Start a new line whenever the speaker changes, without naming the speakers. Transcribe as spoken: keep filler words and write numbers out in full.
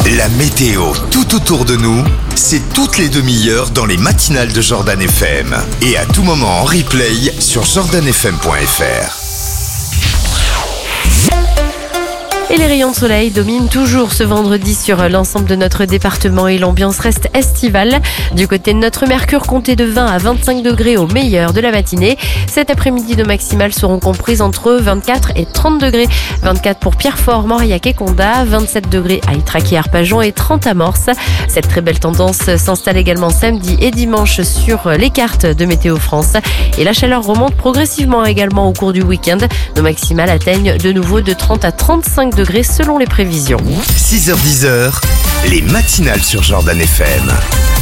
La météo tout autour de nous, c'est toutes les demi-heures dans les matinales de Jordan F M. Et à tout moment en replay sur jordan f m point f r.
Et les rayons de soleil dominent toujours ce vendredi sur l'ensemble de notre département et l'ambiance reste estivale. Du côté de notre Mercure, comptez de vingt à vingt-cinq degrés au meilleur de la matinée. Cet après-midi, nos maximales seront comprises entre vingt-quatre et trente degrés. vingt-quatre pour Pierrefort, Mauriac et Condat, vingt-sept degrés à Ytrac et Arpajon et trente à Morse. Cette très belle tendance s'installe également samedi et dimanche sur les cartes de Météo France. Et la chaleur remonte progressivement également au cours du week-end. Nos maximales atteignent de nouveau de trente à trente-cinq degrés selon les prévisions.
six heures dix, les matinales sur Jordan F M.